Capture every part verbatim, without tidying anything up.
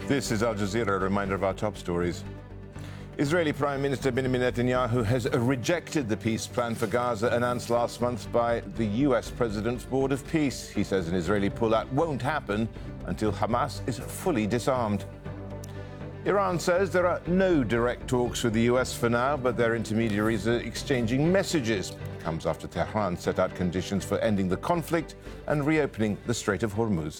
This is Al Jazeera, a reminder of our top stories. Israeli Prime Minister Benjamin Netanyahu has rejected the peace plan for Gaza announced last month by the U S President's Board of Peace. He says an Israeli pullout won't happen until Hamas is fully disarmed. Iran says there are no direct talks with the U S for now, but their intermediaries are exchanging messages. It comes after Tehran set out conditions for ending the conflict and reopening the Strait of Hormuz.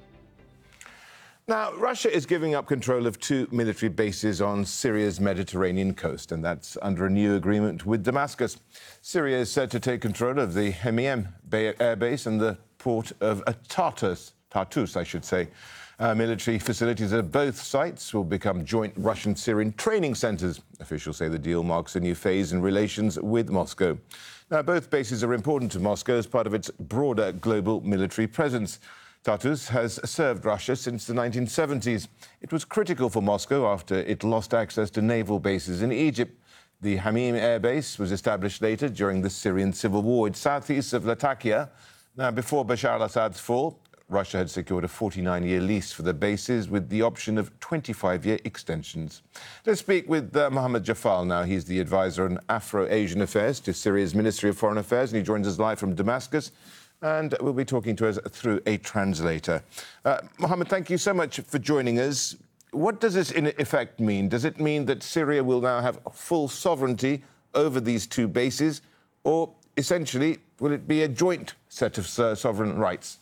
Now, Russia is giving up control of two military bases on Syria's Mediterranean coast, and that's under a new agreement with Damascus. Syria is set to take control of the Hmeimim air base and the port of Tartus, Tartus, I should say. Uh, military facilities at both sites will become joint Russian-Syrian training centres. Officials say the deal marks a new phase in relations with Moscow. Now, both bases are important to Moscow as part of its broader global military presence. Tartus has served Russia since the nineteen seventies. It was critical for Moscow after it lost access to naval bases in Egypt. The Hmeimim air base was established later during the Syrian civil war. It's southeast of Latakia. Now, before Bashar al-Assad's fall, Russia had secured a forty-nine-year lease for the bases with the option of twenty-five-year extensions. Let's speak with uh, Mohammed Jafal now. He's the advisor on Afro-Asian affairs to Syria's Ministry of Foreign Affairs, and he joins us live from Damascus. And we'll be talking to us through a translator. Uh, Mohammed, thank you so much for joining us. What does this in effect mean? Does it mean that Syria will now have full sovereignty over these two bases? Or essentially, will it be a joint set of uh, sovereign rights?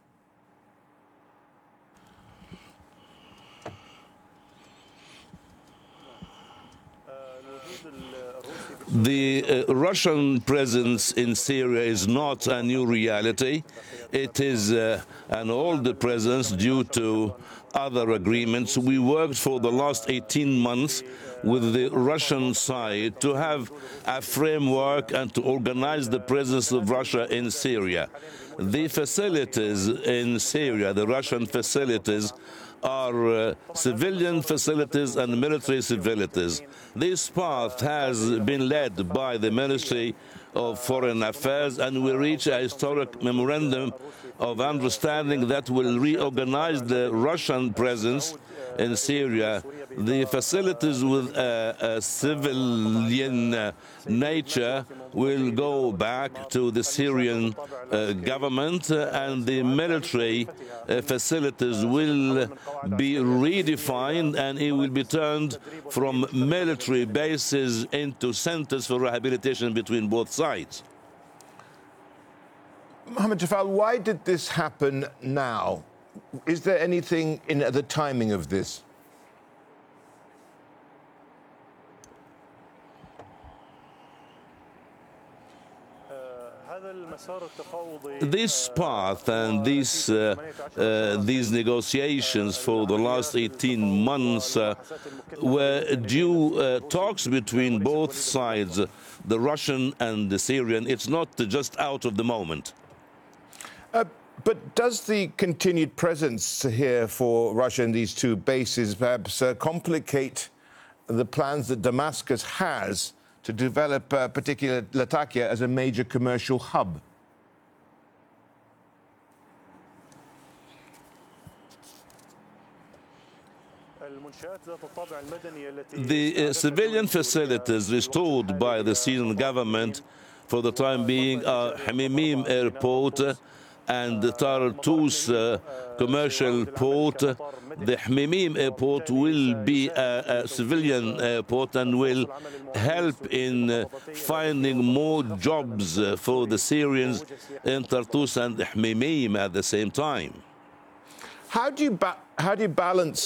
The uh, Russian presence in Syria is not a new reality. It is uh, an old presence due to other agreements. We worked for the last eighteen months with the Russian side to have a framework and to organize the presence of Russia in Syria. The facilities in Syria, the Russian facilities, are uh, civilian facilities and military facilities. This path has been led by the Ministry of Foreign Affairs, and we reach a historic memorandum of understanding that will reorganize the Russian presence in Syria. The facilities with a, a civilian uh, nature will go back to the Syrian uh, government, uh, and the military uh, facilities will be redefined, and it will be turned from military bases into centers for rehabilitation between both sides. Mohammed Jafal, why did this happen now? Is there anything in the timing of this? This path and these, uh, uh, these negotiations for the last eighteen months uh, were due uh, talks between both sides, the Russian and the Syrian. It's not just out of the moment. Uh, but does the continued presence here for Russia in these two bases perhaps uh, complicate the plans that Damascus has to develop uh, particularly Latakia as a major commercial hub? The uh, civilian facilities restored by the Syrian government for the time being are Hmeimim Airport and the Tartus uh, commercial port. The Hmeimim Airport will be a, a civilian airport and will help in uh, finding more jobs uh, for the Syrians in Tartus and Hmeimim at the same time. How do you ba how do you balance